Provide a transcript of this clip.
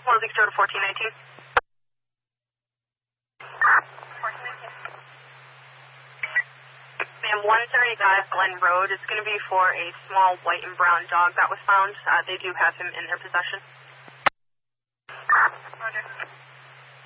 160 to 1419. 1419. Ma'am, 135 Glen Road is going to be for a small white and brown dog that was found. They do have him in their possession. Roger.